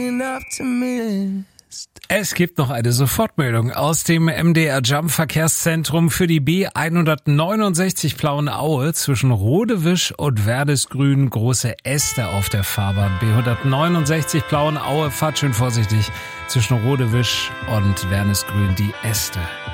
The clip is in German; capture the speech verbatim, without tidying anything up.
Es gibt noch eine Sofortmeldung aus dem M D R Jump Verkehrszentrum für die B hundertneunundsechzig Plauen-Aue zwischen Rodewisch und Werdesgrün. Große Äste auf der Fahrbahn. B hundertneunundsechzig Plauen-Aue, fahrt schön vorsichtig zwischen Rodewisch und Werdesgrün die Äste.